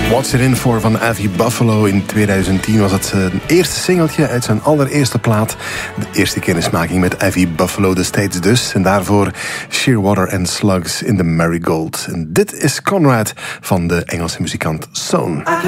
What's It In For van Avi Buffalo. In 2010 was het zijn eerste singeltje uit zijn allereerste plaat. De eerste kennismaking met Avi Buffalo destijds dus. En daarvoor Shearwater and Slugs in the Marigold. En dit is Conrad van de Engelse muzikant Sown.